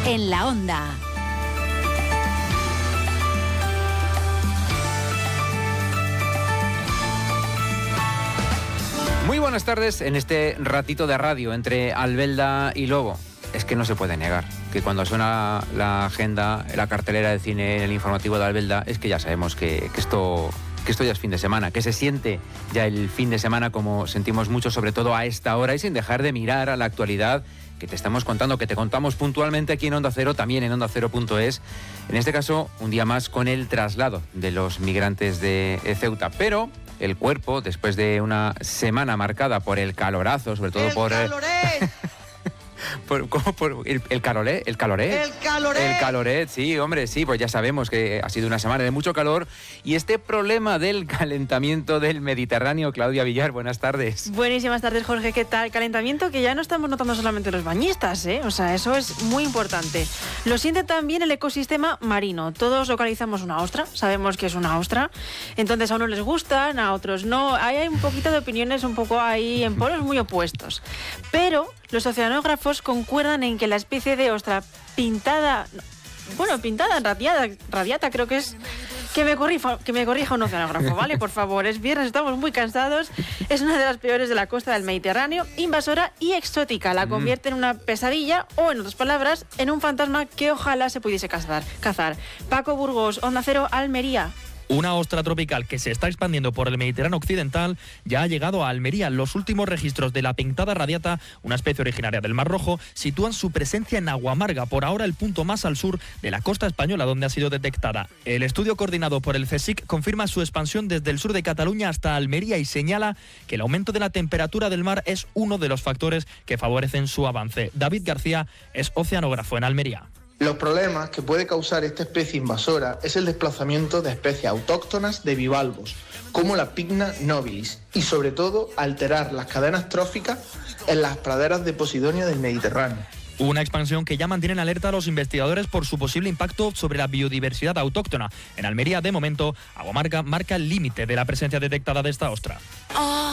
en la Onda. Muy buenas tardes en este ratito de radio entre Albelda y Lobo. Es que no se puede negar que cuando suena la agenda, la cartelera de cine, el informativo de Albelda, es que ya sabemos que esto ya es fin de semana, que se siente ya el fin de semana como sentimos mucho, sobre todo a esta hora, y sin dejar de mirar a la actualidad que te estamos contando, que te contamos puntualmente aquí en Onda Cero, también en OndaCero.es. En este caso, un día más con el traslado de los migrantes de Ceuta. Pero el cuerpo, después de una semana marcada por el calorazo, sobre todo por el caloret, sí, hombre, sí, pues ya sabemos que ha sido una semana de mucho calor y este problema del calentamiento del Mediterráneo. Claudia Villar, buenas tardes. Buenísimas tardes, Jorge, ¿qué tal? Calentamiento que ya no estamos notando solamente los bañistas, ¿eh? O sea, eso es muy importante. Lo siente también el ecosistema marino. Todos localizamos una ostra, sabemos que es una ostra, entonces a unos les gustan, a otros no. Hay un poquito de opiniones un poco ahí en polos muy opuestos. Pero los oceanógrafos concuerdan en que la especie de ostra pintada, radiata creo que es, que me corrija un oceanógrafo, ¿vale? Por favor, es viernes, estamos muy cansados, es una de las peores de la costa del Mediterráneo, invasora y exótica, la convierte en una pesadilla o, en otras palabras, en un fantasma que ojalá se pudiese cazar. Paco Burgos, Onda Cero, Almería. Una ostra tropical que se está expandiendo por el Mediterráneo occidental ya ha llegado a Almería. Los últimos registros de la pintada radiata, una especie originaria del Mar Rojo, sitúan su presencia en Aguamarga, por ahora el punto más al sur de la costa española donde ha sido detectada. El estudio coordinado por el CSIC confirma su expansión desde el sur de Cataluña hasta Almería y señala que el aumento de la temperatura del mar es uno de los factores que favorecen su avance. David García es oceanógrafo en Almería. Los problemas que puede causar esta especie invasora es el desplazamiento de especies autóctonas de bivalvos, como la Pycna nobilis, y sobre todo alterar las cadenas tróficas en las praderas de Posidonia del Mediterráneo. Una expansión que ya mantiene en alerta a los investigadores por su posible impacto sobre la biodiversidad autóctona. En Almería, de momento, Aguamarga marca el límite de la presencia detectada de esta ostra.